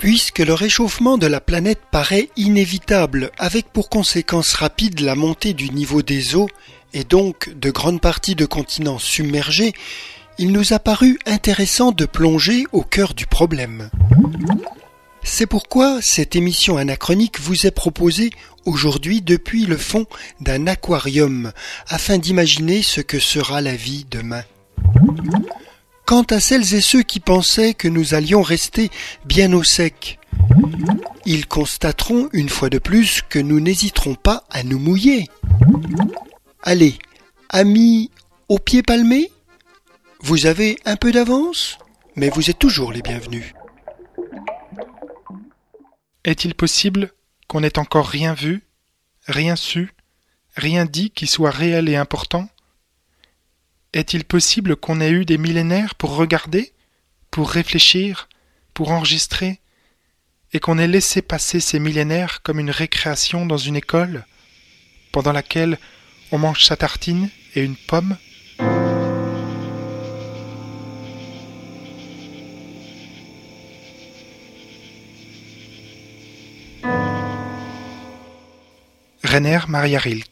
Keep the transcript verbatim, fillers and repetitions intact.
Puisque le réchauffement de la planète paraît inévitable, avec pour conséquence rapide la montée du niveau des eaux et donc de grandes parties de continents submergés, il nous a paru intéressant de plonger au cœur du problème. C'est pourquoi cette émission anachronique vous est proposée aujourd'hui depuis le fond d'un aquarium, afin d'imaginer ce que sera la vie demain. Quant à celles et ceux qui pensaient que nous allions rester bien au sec, ils constateront une fois de plus que nous n'hésiterons pas à nous mouiller. Allez, amis aux pieds palmés, vous avez un peu d'avance, mais vous êtes toujours les bienvenus. Est-il possible qu'on n'ait encore rien vu, rien su, rien dit qui soit réel et important ? Est-il possible qu'on ait eu des millénaires pour regarder, pour réfléchir, pour enregistrer, et qu'on ait laissé passer ces millénaires comme une récréation dans une école, pendant laquelle on mange sa tartine et une pomme ? Rainer Maria Rilke.